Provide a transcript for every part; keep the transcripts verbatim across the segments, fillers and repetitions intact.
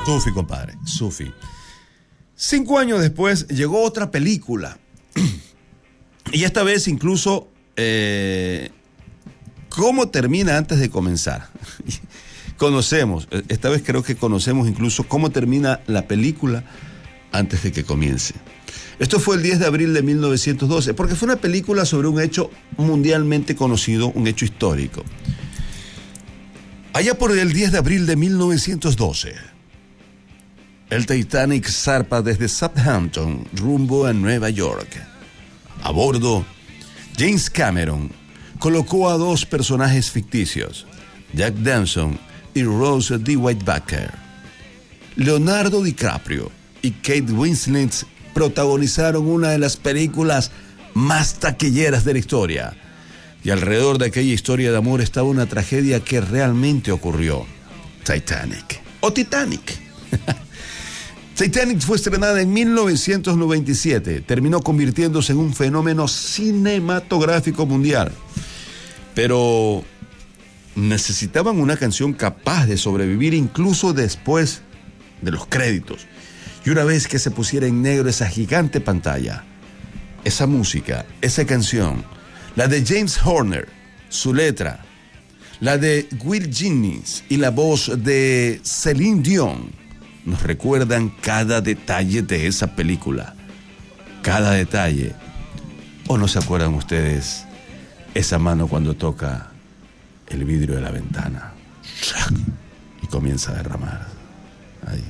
Sufi, compadre, Sufi. Cinco años después llegó otra película. Y esta vez incluso, eh, ¿cómo termina antes de comenzar? Conocemos, esta vez creo que conocemos incluso cómo termina la película antes de que comience. Esto fue el diez de abril de mil novecientos doce, porque fue una película sobre un hecho mundialmente conocido, un hecho histórico. Allá por el diez de abril de mil novecientos doce, el Titanic zarpa desde Southampton rumbo a Nueva York. A bordo, James Cameron colocó a dos personajes ficticios, Jack Danson y Rose D. Whitaker. Leonardo DiCaprio y Kate Winslet protagonizaron una de las películas más taquilleras de la historia. Y alrededor de aquella historia de amor estaba una tragedia que realmente ocurrió. Titanic. O Titanic. Titanic fue estrenada en mil novecientos noventa y siete. Terminó convirtiéndose en un fenómeno cinematográfico mundial. Pero necesitaban una canción capaz de sobrevivir incluso después de los créditos. Y una vez que se pusiera en negro esa gigante pantalla, esa música, esa canción, la de James Horner, su letra, la de Will Jennings y la voz de Celine Dion, nos recuerdan cada detalle de esa película. Cada detalle. ¿O no se acuerdan ustedes esa mano cuando toca el vidrio de la ventana y comienza a derramar? Ahí.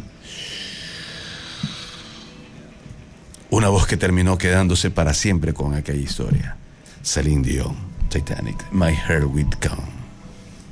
Una voz que terminó quedándose para siempre con aquella historia. Celine Dion, Titanic, My Heart Will Go On.